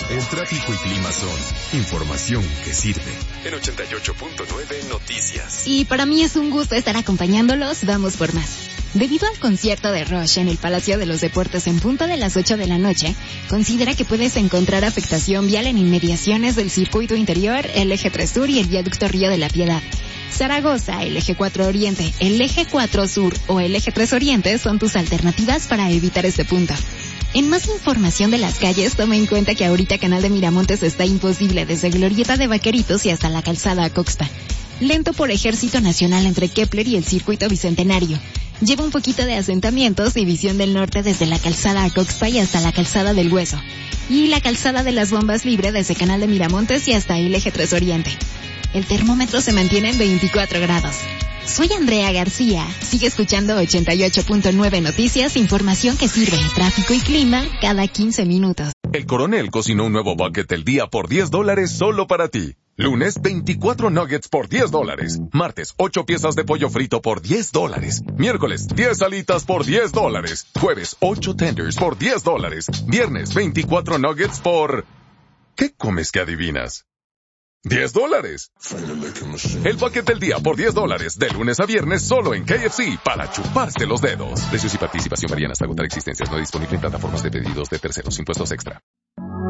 El tráfico y clima son información que sirve. En 88.9 Noticias. Y para mí es un gusto estar acompañándolos. Vamos por más. Debido al concierto de Rush en el Palacio de los Deportes en punto de las 8 de la noche, considera que puedes encontrar afectación vial en inmediaciones del circuito interior, el eje 3 Sur y el viaducto Río de la Piedad. Zaragoza, el eje 4 Oriente, el eje 4 Sur o el eje 3 Oriente son tus alternativas para evitar este punto. En más información de las calles, toma en cuenta que ahorita Canal de Miramontes está imposible desde Glorieta de Vaqueritos y hasta la calzada Acoxpa. Lento por Ejército Nacional entre Kepler y el circuito Bicentenario. Lleva un poquito de asentamientos, División del Norte desde la calzada Acoxpa y hasta la calzada del Hueso. Y la calzada de las Bombas libre desde Canal de Miramontes y hasta el eje 3 Oriente. El termómetro se mantiene en 24 grados. Soy Andrea García. Sigue escuchando 88.9 Noticias, información que sirve, tráfico y clima cada 15 minutos. El Coronel cocinó un nuevo bucket del día por $10 solo para ti. Lunes, 24 nuggets por $10. Martes, 8 piezas de pollo frito por $10. Miércoles, 10 alitas por $10. Jueves, 8 tenders por $10. Viernes, 24 nuggets por... ¿Qué comes que adivinas? $10. El paquete del día por $10, de lunes a viernes solo en KFC, para chuparse los dedos. Precios y participación varían hasta agotar existencias. No disponible en plataformas de pedidos de terceros. Impuestos extra.